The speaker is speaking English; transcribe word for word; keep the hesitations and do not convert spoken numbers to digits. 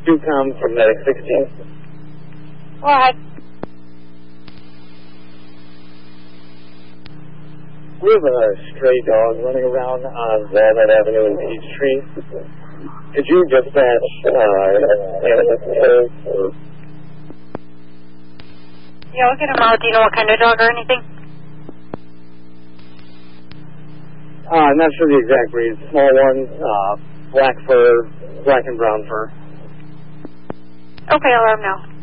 Ducom from Medic sixteen. Go ahead. We have a stray dog running around on Walnut Avenue in Peachtree. Could you dispatch uh, animal control? Or... Yeah, we'll get him out. Do you know what kind of dog or anything? Uh, I'm not sure the exact breed. Small one, uh, black fur, black and brown fur. Okay, I'll let him know.